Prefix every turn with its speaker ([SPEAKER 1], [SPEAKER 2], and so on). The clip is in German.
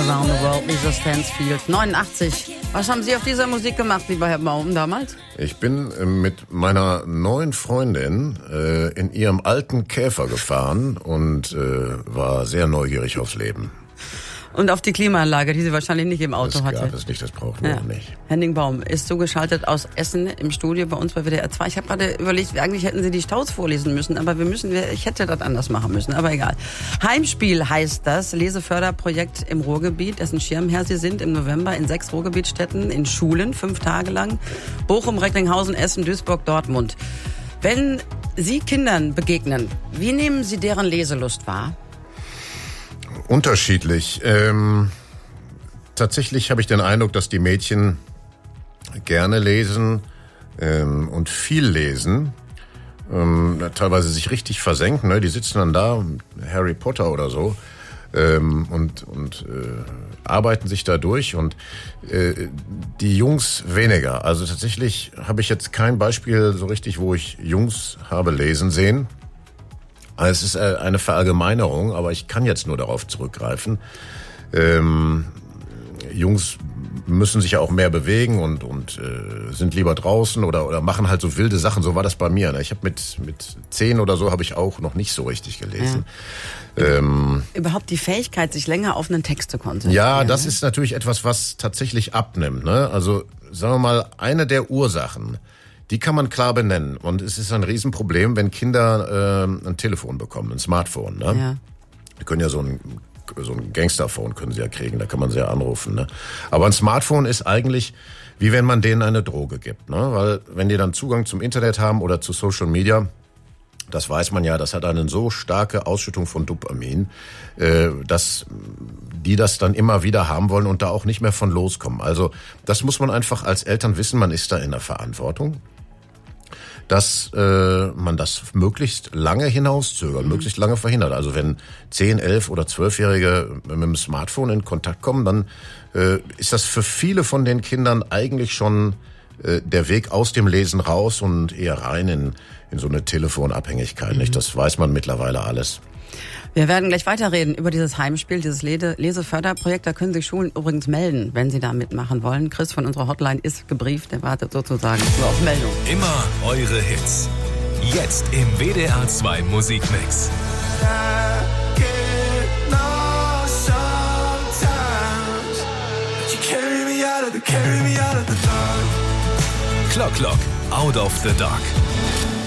[SPEAKER 1] Around the World, Lisa Stansfield, 89. Was haben Sie auf dieser Musik gemacht, lieber Herr Baum, damals?
[SPEAKER 2] Ich bin mit meiner neuen Freundin in ihrem alten Käfer gefahren und war sehr neugierig aufs Leben.
[SPEAKER 1] Und auf die Klimaanlage, die sie wahrscheinlich nicht im Auto hatte.
[SPEAKER 2] Das gab es nicht, das brauchen wir nicht.
[SPEAKER 1] Henning Baum ist zugeschaltet aus Essen im Studio bei uns bei WDR 2. Ich habe gerade überlegt, eigentlich hätten Sie die Staus vorlesen müssen, aber ich hätte das anders machen müssen, aber egal. Heimspiel heißt das, Leseförderprojekt im Ruhrgebiet, dessen Schirmherr Sie sind im November in 6 Ruhrgebietsstädten, in Schulen, 5 Tage lang. Bochum, Recklinghausen, Essen, Duisburg, Dortmund. Wenn Sie Kindern begegnen, wie nehmen Sie deren Leselust wahr?
[SPEAKER 2] Unterschiedlich. Tatsächlich habe ich den Eindruck, dass die Mädchen gerne lesen und viel lesen. Teilweise sich richtig versenken. Ne? Die sitzen dann da, Harry Potter oder so, und arbeiten sich da durch. Und die Jungs weniger. Also tatsächlich habe ich jetzt kein Beispiel so richtig, wo ich Jungs habe lesen sehen. Es ist eine Verallgemeinerung, aber ich kann jetzt nur darauf zurückgreifen. Jungs müssen sich ja auch mehr bewegen und sind lieber draußen oder machen halt so wilde Sachen. So war das bei mir. Ne? Ich habe mit 10 oder so habe ich auch noch nicht so richtig gelesen. Ja.
[SPEAKER 1] Überhaupt die Fähigkeit, sich länger auf einen Text zu konzentrieren.
[SPEAKER 2] Ja, das ist natürlich etwas, was tatsächlich abnimmt. Ne? Also sagen wir mal, eine der Ursachen, die kann man klar benennen. Und es ist ein Riesenproblem, wenn Kinder ein Telefon bekommen, ein Smartphone. Ne? Ja. Die können ja so ein Gangsterphone können sie ja kriegen, da kann man sie ja anrufen. Ne? Aber ein Smartphone ist eigentlich, wie wenn man denen eine Droge gibt. Ne? Weil wenn die dann Zugang zum Internet haben oder zu Social Media, das weiß man ja, das hat eine so starke Ausschüttung von Dopamin, dass die das dann immer wieder haben wollen und da auch nicht mehr von loskommen. Also das muss man einfach als Eltern wissen, man ist da in der Verantwortung, dass man das möglichst lange hinauszögert, möglichst lange verhindert. Also wenn 10, 11 oder 12-Jährige mit dem Smartphone in Kontakt kommen, dann ist das für viele von den Kindern eigentlich schon der Weg aus dem Lesen raus und eher rein in so eine Telefonabhängigkeit. Nicht? Das weiß man mittlerweile alles.
[SPEAKER 1] Wir werden gleich weiterreden über dieses Heimspiel, dieses Leseförderprojekt. Da können sich Schulen übrigens melden, wenn sie da mitmachen wollen. Chris von unserer Hotline ist gebrieft, der wartet sozusagen nur auf Meldung.
[SPEAKER 3] Immer eure Hits. Jetzt im WDR 2 Musikmix. Clock, Out of the Dark.